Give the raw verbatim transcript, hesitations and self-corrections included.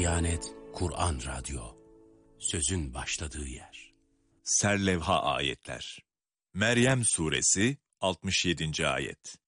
Diyanet Kur'an Radyo, sözün başladığı yer. Serlevha ayetler. Meryem suresi altmış yedinci ayet.